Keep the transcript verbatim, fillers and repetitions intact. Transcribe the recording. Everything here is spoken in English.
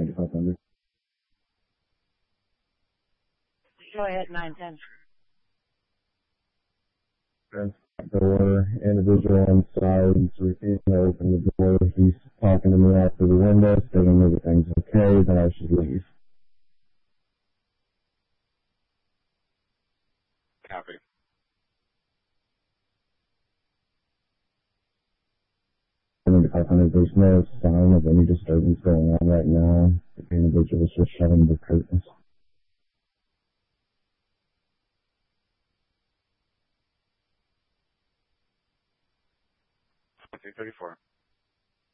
ninety-five hundred. Go ahead, nine ten. Door, individual inside, he's refusing to open the door. He's talking to me out through the window, stating everything's okay, that I should leave. Copy. ninety-five hundred, there's no sign of any disturbance going on right now. The individual is just shutting the curtains. thirty-four.